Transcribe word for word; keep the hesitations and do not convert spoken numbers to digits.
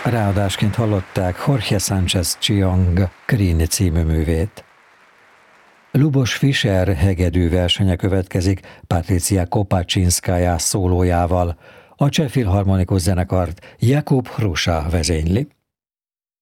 Ráadásként hallották Jorge Sánchez Chiong Green című művét. Lubos Fischer hegedű versenye következik Patricia Kopaczynskaja szólójával. A Cseh Filharmonikus Zenekart Jakub Hrusa vezényli.